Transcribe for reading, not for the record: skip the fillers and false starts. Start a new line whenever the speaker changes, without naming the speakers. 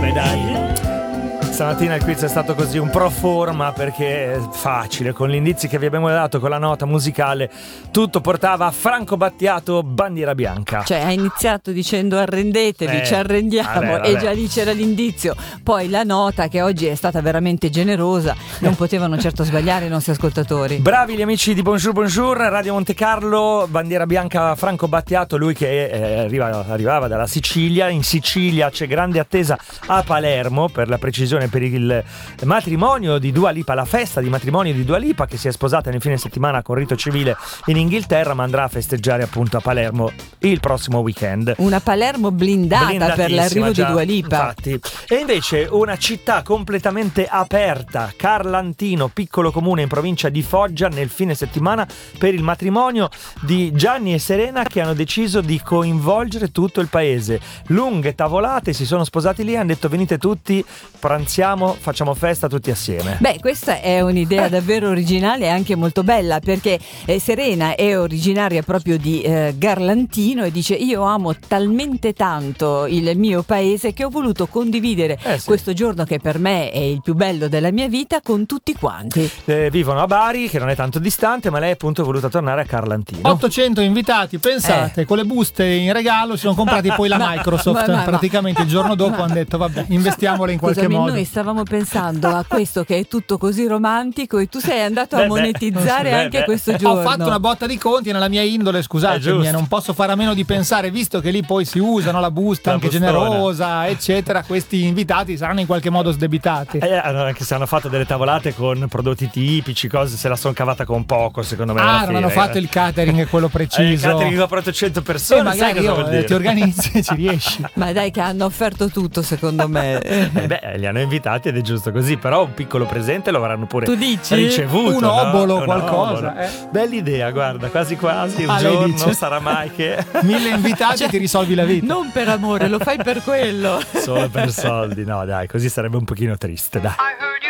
attenzione, dai. Stamattina il quiz è stato così un pro forma, perché è facile, con gli indizi che vi abbiamo dato, con la nota musicale, tutto portava a Franco Battiato, Bandiera Bianca.
Cioè ha iniziato dicendo arrendetevi, ci arrendiamo,
vabbè.
e già lì c'era l'indizio. Poi la nota, che oggi è stata veramente generosa, non potevano certo sbagliare i nostri ascoltatori.
Bravi gli amici di Bonjour, Radio Monte Carlo, Bandiera Bianca, Franco Battiato, lui che arrivava dalla Sicilia. In Sicilia c'è grande attesa a Palermo, per la precisione, per il matrimonio di Dua Lipa, la festa di matrimonio di Dua Lipa, che si è sposata nel fine settimana con rito civile in Inghilterra, ma andrà a festeggiare appunto a Palermo il prossimo weekend.
Una Palermo blindata per l'arrivo di Dua Lipa.
Infatti. E invece una città completamente aperta, Carlantino, piccolo comune in provincia di Foggia, nel fine settimana per il matrimonio di Gianni e Serena, che hanno deciso di coinvolgere tutto il paese. Lunghe tavolate, si sono sposati lì, hanno detto venite tutti, pranziamo, facciamo festa tutti assieme.
Beh, questa è un'idea davvero originale e anche molto bella, perché Serena è originaria proprio di Garlantino e dice: io amo talmente tanto il mio paese che ho voluto condividere questo giorno, che per me è il più bello della mia vita, con tutti quanti.
Vivono a Bari, che non è tanto distante, ma lei appunto è voluta tornare a Carlantino.
800 invitati, pensate, con le buste in regalo si sono comprati poi la Microsoft. Praticamente il giorno dopo hanno detto vabbè, investiamole in qualche modo.
Noi stavamo pensando a questo che è tutto così romantico e tu sei andato a monetizzare anche questo giorno.
Ho fatto una botta di conti nella mia indole, scusatemi, non posso fare a meno di pensare, visto che lì poi si usano la busta anche generosa, eccetera, questi invitati saranno in qualche modo sdebitati.
Anche se hanno fatto delle tavolate con prodotti tipici, cose, se la sono cavata con poco, secondo me.
Non hanno fatto il catering, quello preciso.
Il catering per 800 persone,
magari ti organizzi e ci riesci.
Ma dai, che hanno offerto tutto, secondo me.
Li hanno invitati ed è giusto così, però un piccolo presente lo avranno pure ricevuto.
Un obolo, qualcosa.
Bella idea, guarda, quasi un giorno sarà mai che
1000 invitati e ti risolvi la vita.
Non per amore, lo fai per quello.
Solo per soldi, no dai, così sarebbe un pochino triste, dai.